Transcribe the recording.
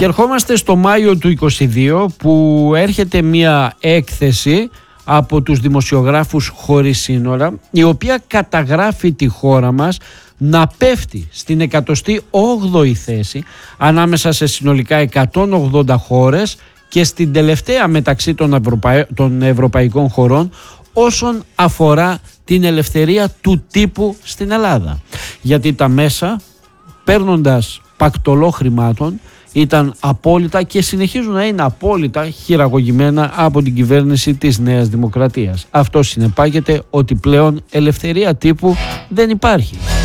Και ερχόμαστε στο Μάιο του 2022 που έρχεται μια έκθεση από τους δημοσιογράφους χωρίς σύνορα, η οποία καταγράφει τη χώρα μας να πέφτει στην 108η θέση ανάμεσα σε συνολικά 180 χώρες και στην τελευταία μεταξύ των ευρωπαϊκών χωρών όσον αφορά την ελευθερία του τύπου στην Ελλάδα. Γιατί τα μέσα, παίρνοντας πακτολό χρημάτων, ήταν απόλυτα και συνεχίζουν να είναι απόλυτα χειραγωγημένα από την κυβέρνηση της Νέας Δημοκρατίας. Αυτό συνεπάγεται ότι πλέον ελευθερία τύπου δεν υπάρχει.